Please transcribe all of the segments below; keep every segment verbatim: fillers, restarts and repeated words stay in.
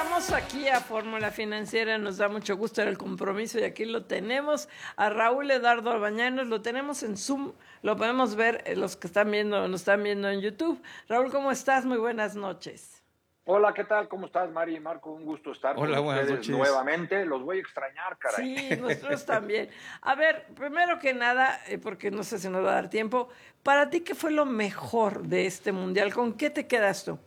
Regresamos aquí a Fórmula Financiera, nos da mucho gusto el compromiso y aquí lo tenemos a Raúl Eduardo Orbañanos, lo tenemos en Zoom, lo podemos ver eh, los que están viendo, nos están viendo en YouTube. Raúl, ¿cómo estás? Muy buenas noches. Hola, ¿qué tal? ¿Cómo estás, Mari y Marco? Un gusto estar Hola, con buenas ustedes noches. nuevamente. Los voy a extrañar, caray. Sí, nosotros también. A ver, primero que nada, eh, porque no sé si nos va a dar tiempo, para ti, ¿qué fue lo mejor de este Mundial? ¿Con qué te quedas tú?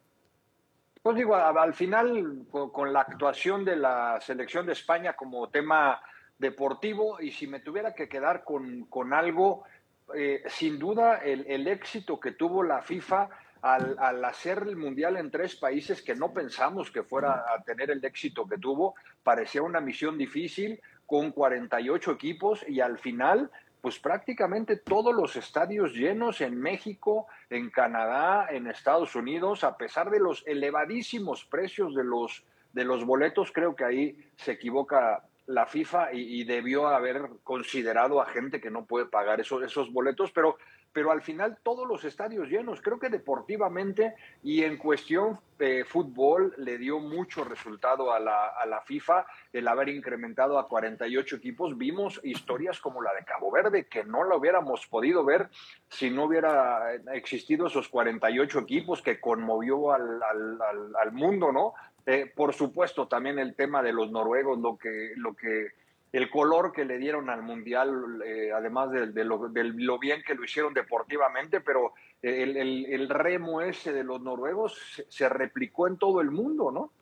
Pues digo, al final, con la actuación de la selección de España como tema deportivo, y si me tuviera que quedar con, con algo, eh, sin duda el, el éxito que tuvo la FIFA al, al hacer el Mundial en tres países que no pensamos que fuera a tener el éxito que tuvo, parecía una misión difícil, con cuarenta y ocho equipos, y al final pues prácticamente todos los estadios llenos en México, en Canadá, en Estados Unidos, a pesar de los elevadísimos precios de los, de los boletos, creo que ahí se equivoca la FIFA y, y debió haber considerado a gente que no puede pagar esos, esos boletos, pero, pero al final todos los estadios llenos, creo que deportivamente y en cuestión de fútbol le dio mucho resultado a la, a la FIFA el haber incrementado a cuarenta y ocho equipos. Vimos historias como la de Cabo Verde, que no la hubiéramos podido ver si no hubiera existido esos cuarenta y ocho equipos, que conmovió al, al, al, al mundo, ¿no? Eh, por supuesto, también el tema de los noruegos, lo que, lo que, el color que le dieron al Mundial, eh, además de, de, lo, de lo bien que lo hicieron deportivamente, pero el, el, el remo ese de los noruegos se, se replicó en todo el mundo, ¿no?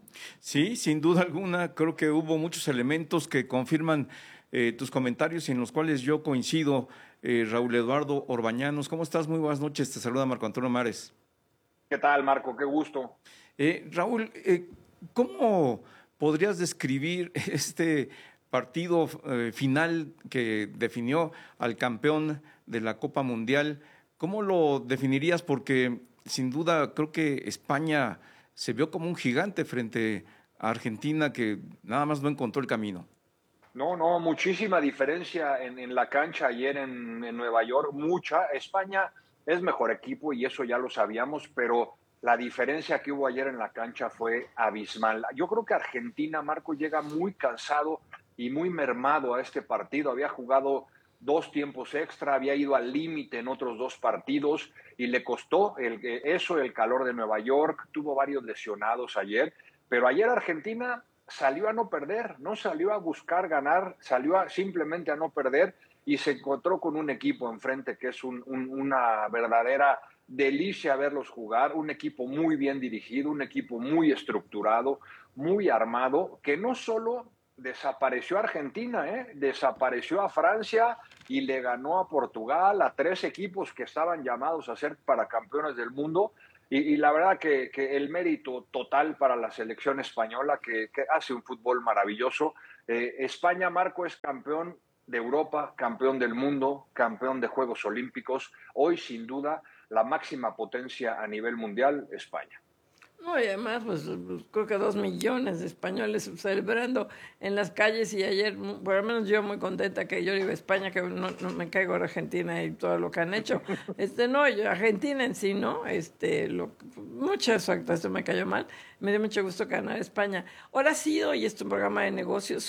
Sí, sin duda alguna, creo que hubo muchos elementos que confirman eh, tus comentarios y en los cuales yo coincido. eh, Raúl Eduardo Orbañanos, ¿cómo estás? Muy buenas noches, te saluda Marco Antonio Mares. ¿Qué tal, Marco? Qué gusto. Eh, Raúl, eh, ¿cómo podrías describir este partido eh, final que definió al campeón de la Copa Mundial? ¿Cómo lo definirías? Porque sin duda creo que España se vio como un gigante frente a Argentina que nada más no encontró el camino. No, no, muchísima diferencia en, en la cancha ayer en, en Nueva York, mucha. España es mejor equipo y eso ya lo sabíamos, pero la diferencia que hubo ayer en la cancha fue abismal. Yo creo que Argentina, Marco, llega muy cansado y muy mermado a este partido. Había jugado dos tiempos extra, había ido al límite en otros dos partidos y le costó el, eso, el calor de Nueva York. Tuvo varios lesionados ayer, pero ayer Argentina salió a no perder, no salió a buscar ganar, salió a, simplemente a no perder y se encontró con un equipo enfrente que es un, un, una verdadera delicia verlos jugar, un equipo muy bien dirigido, un equipo muy estructurado, muy armado, que no solo desapareció a Argentina, ¿eh? desapareció a Francia y le ganó a Portugal, a tres equipos que estaban llamados a ser para campeones del mundo. Y, y la verdad que, que el mérito total para la selección española, que, que hace un fútbol maravilloso. Eh, España, Marco, es campeón de Europa, campeón del mundo, campeón de Juegos Olímpicos. Hoy, sin duda, la máxima potencia a nivel mundial, España. No, y además, pues, pues creo que dos millones de españoles celebrando en las calles y ayer, por lo menos yo muy contenta que yo vivo en España, que no, no me caigo en Argentina y todo lo que han hecho. Este, no, yo, Argentina en sí, ¿no? Este, lo, muchas actuaciones me cayó mal. Me dio mucho gusto ganar España. Ahora sí, hoy es un programa de negocios,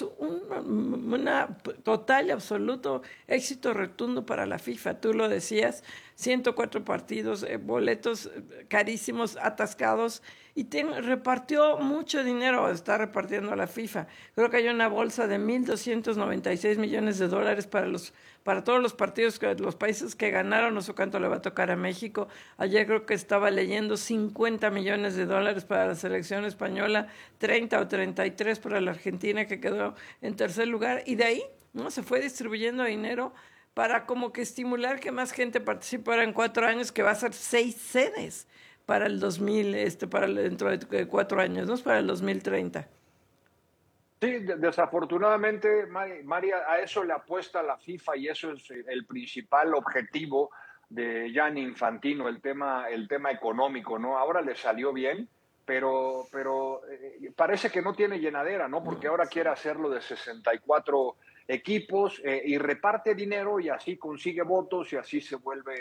un una total y absoluto éxito rotundo para la FIFA. Tú lo decías, ciento cuatro partidos, eh, boletos carísimos, atascados, y te, repartió mucho dinero, está repartiendo la FIFA. Creo que hay una bolsa de mil doscientos noventa y seis millones de dólares para los para todos los partidos, que los países que ganaron, no sé cuánto le va a tocar a México. Ayer creo que estaba leyendo cincuenta millones de dólares para la selección española, treinta o treinta y tres para la Argentina, que quedó en tercer lugar, y de ahí no se fue distribuyendo dinero para como que estimular que más gente participara en cuatro años, que va a ser seis sedes para el dos mil, este, para el, dentro de cuatro años, ¿no? Para el dos mil treinta. Sí, desafortunadamente, María, a eso le apuesta la FIFA y eso es el principal objetivo de Gianni Infantino, el tema, el tema económico, ¿no? Ahora le salió bien, pero, pero eh, parece que no tiene llenadera, ¿no? Porque ahora quiere hacerlo de sesenta y cuatro equipos eh, y reparte dinero y así consigue votos y así se vuelve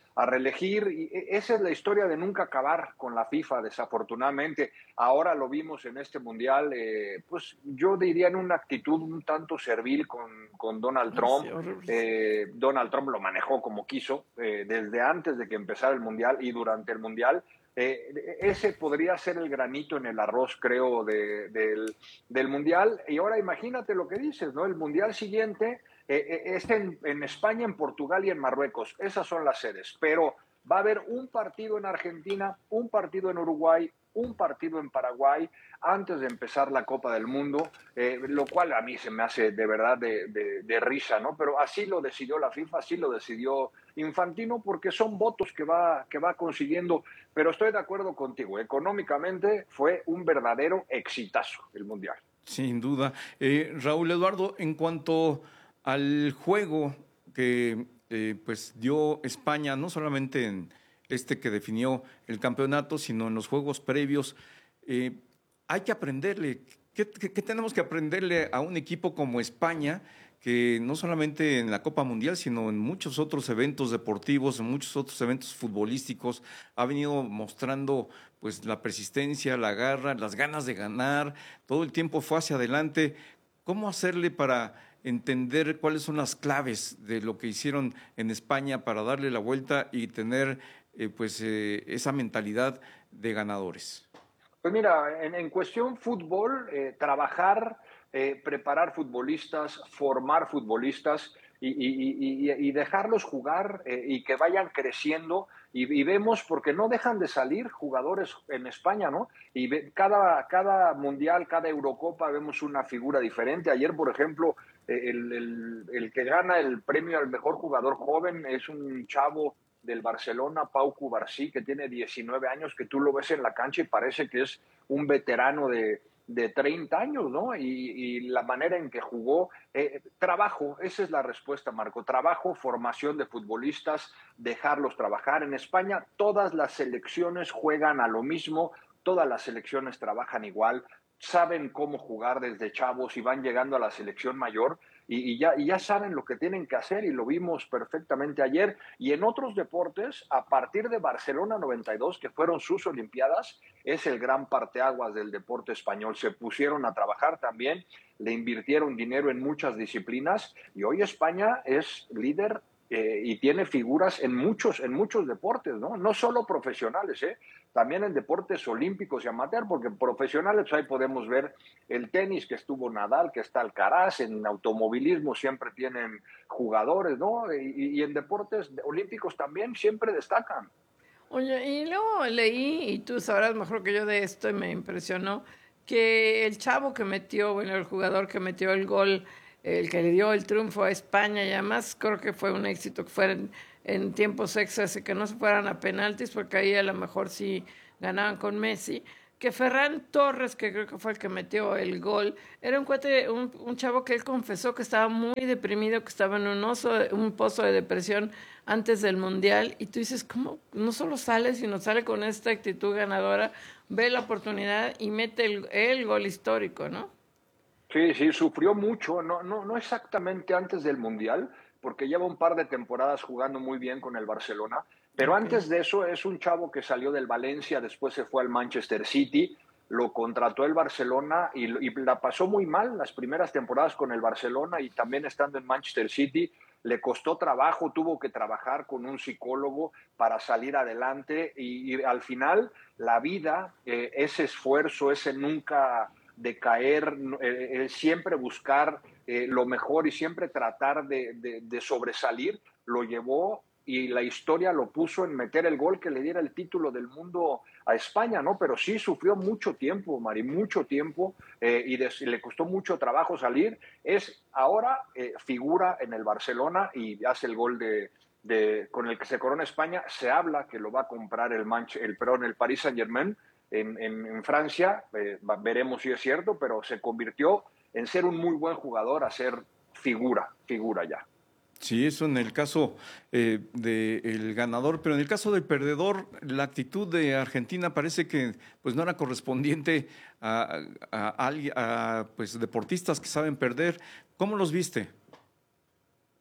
a reelegir. Y esa es la historia de nunca acabar con la FIFA, desafortunadamente. Ahora lo vimos en este Mundial, eh, pues yo diría en una actitud un tanto servil con, con Donald Trump. Sí, horrible. Eh, Donald Trump lo manejó como quiso, eh, desde antes de que empezara el Mundial y durante el Mundial. Eh, ese podría ser el granito en el arroz, creo, de, del, del Mundial. Y ahora imagínate lo que dices, ¿no? El Mundial siguiente eh, es en, en España, en Portugal y en Marruecos. Esas son las sedes. Pero va a haber un partido en Argentina, un partido en Uruguay, un partido en Paraguay antes de empezar la Copa del Mundo, eh, lo cual a mí se me hace de verdad de, de, de risa, ¿no? Pero así lo decidió la FIFA, así lo decidió Infantino, porque son votos que va, que va consiguiendo. Pero estoy de acuerdo contigo, económicamente fue un verdadero exitazo el Mundial. Sin duda. Eh, Raúl Eduardo, en cuanto al juego que eh, pues dio España, no solamente en este que definió el campeonato, sino en los juegos previos, eh, hay que aprenderle. ¿Qué, qué, ¿Qué tenemos que aprenderle a un equipo como España, que no solamente en la Copa Mundial, sino en muchos otros eventos deportivos, en muchos otros eventos futbolísticos, ha venido mostrando pues la persistencia, la garra, las ganas de ganar, todo el tiempo fue hacia adelante? ¿Cómo hacerle para entender cuáles son las claves de lo que hicieron en España para darle la vuelta y tener eh, pues eh, esa mentalidad de ganadores? Pues mira, en, en cuestión fútbol, eh, trabajar, eh, preparar futbolistas, formar futbolistas y, y, y, y dejarlos jugar eh, y que vayan creciendo. Y, y vemos, porque no dejan de salir jugadores en España, ¿no? Y ve, cada, cada mundial, cada Eurocopa vemos una figura diferente. Ayer, por ejemplo, el, el, el que gana el premio al mejor jugador joven es un chavo del Barcelona, Pau Cubarsí, que tiene diecinueve años, que tú lo ves en la cancha y parece que es un veterano de, de treinta años, ¿no? Y, y la manera en que jugó, eh, trabajo, esa es la respuesta, Marco, trabajo, formación de futbolistas, dejarlos trabajar. En España todas las selecciones juegan a lo mismo, todas las selecciones trabajan igual, saben cómo jugar desde chavos y van llegando a la selección mayor y, y, ya, y ya saben lo que tienen que hacer, y lo vimos perfectamente ayer. Y en otros deportes, a partir de Barcelona noventa y dos, que fueron sus Olimpiadas, es el gran parteaguas del deporte español. Se pusieron a trabajar también, le invirtieron dinero en muchas disciplinas y hoy España es líder eh, y tiene figuras en muchos, en muchos deportes, ¿no? No solo profesionales, ¿eh? También en deportes olímpicos y amateur, porque profesionales, pues ahí podemos ver el tenis, que estuvo Nadal, que está Alcaraz, en automovilismo siempre tienen jugadores, ¿no? Y, y en deportes olímpicos también siempre destacan. Oye, y luego leí, y tú sabrás mejor que yo de esto, y me impresionó, que el chavo que metió, bueno, el jugador que metió el gol, el que le dio el triunfo a España, y además creo que fue un éxito que fueran en tiempos extras y que no se fueran a penaltis, porque ahí a lo mejor sí ganaban con Messi, que Ferran Torres, que creo que fue el que metió el gol, era un cuate, un, un chavo que él confesó que estaba muy deprimido, que estaba en un, oso, un pozo de depresión antes del Mundial, y tú dices, ¿cómo? No solo sale, sino sale con esta actitud ganadora, ve la oportunidad y mete el, el gol histórico, ¿no? Sí, sí, sufrió mucho, no, no, no exactamente antes del Mundial, porque lleva un par de temporadas jugando muy bien con el Barcelona, pero okay. Antes de eso es un chavo que salió del Valencia, después se fue al Manchester City, lo contrató el Barcelona y, y la pasó muy mal las primeras temporadas con el Barcelona, y también estando en Manchester City le costó trabajo, tuvo que trabajar con un psicólogo para salir adelante, y, y al final la vida, eh, ese esfuerzo, ese nunca de caer, eh, eh, siempre buscar eh, lo mejor y siempre tratar de, de, de sobresalir, lo llevó, y la historia lo puso en meter el gol que le diera el título del mundo a España, ¿no? Pero sí sufrió mucho tiempo, Mari, mucho tiempo, eh, y, de, y le costó mucho trabajo salir. Es ahora eh, figura en el Barcelona y hace el gol de, de, con el que se corona España. Se habla que lo va a comprar el, Manche, el, perdón, el Paris Saint-Germain, En, en, en Francia, eh, veremos si es cierto, pero se convirtió en ser un muy buen jugador a ser figura, figura ya. Sí, eso en el caso eh, del ganador, pero en el caso del perdedor, la actitud de Argentina parece que pues no era correspondiente a, a, a, a pues, deportistas que saben perder. ¿Cómo los viste?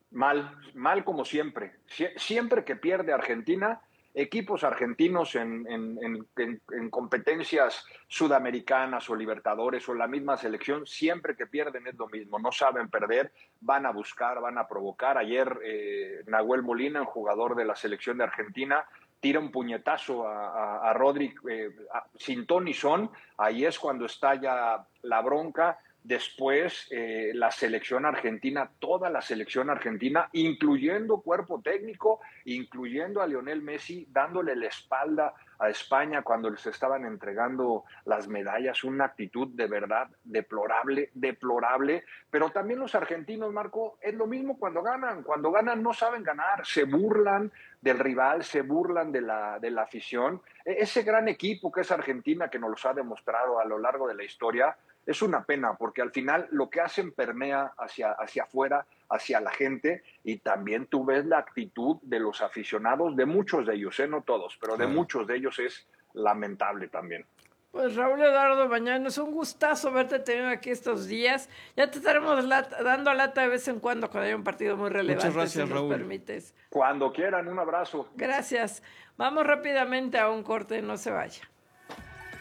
Mal, mal como siempre. Sie- siempre que pierde Argentina, equipos argentinos en, en, en, en, en competencias sudamericanas o libertadores o la misma selección, siempre que pierden es lo mismo. No saben perder, van a buscar, van a provocar. Ayer eh, Nahuel Molina, el jugador de la selección de Argentina, tira un puñetazo a, a, a Rodri eh, a, sin ton ni son. Ahí es cuando estalla la bronca. Después, eh, la selección argentina, toda la selección argentina, incluyendo cuerpo técnico, incluyendo a Lionel Messi, dándole la espalda a España cuando les estaban entregando las medallas, una actitud de verdad deplorable, deplorable. Pero también los argentinos, Marco, es lo mismo cuando ganan. Cuando ganan no saben ganar, se burlan del rival, se burlan de la, de la afición. Ese gran equipo que es Argentina, que nos los ha demostrado a lo largo de la historia, es una pena, porque al final lo que hacen permea hacia, hacia afuera, hacia la gente, y también tú ves la actitud de los aficionados, de muchos de ellos, ¿eh? No todos, pero de Claro. muchos de ellos es lamentable también. Pues Raúl Eduardo Bañano, es un gustazo verte tenido aquí estos días. Ya te estaremos lata, dando lata de vez en cuando cuando haya un partido muy relevante. Muchas gracias, si nos Raúl. permites. Cuando quieran, un abrazo. Gracias. Vamos rápidamente a un corte, no se vaya.